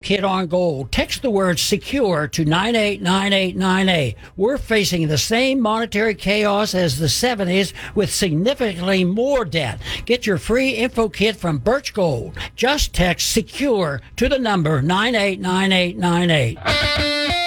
kit on gold. Text the word secure to 989898. We're facing the same monetary chaos as the 70s with significantly more debt. Get your free info kit from Birch Gold. Just text secure to the number 989898.